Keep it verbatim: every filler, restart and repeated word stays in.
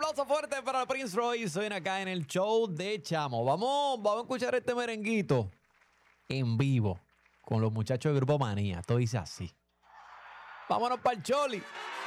aplauso fuerte para Prince Royce. Suena acá en el show de Chamo. Vamos, vamos a escuchar este merenguito en vivo con los muchachos del Grupo Manía. Todo dice así. Vámonos para el Choli.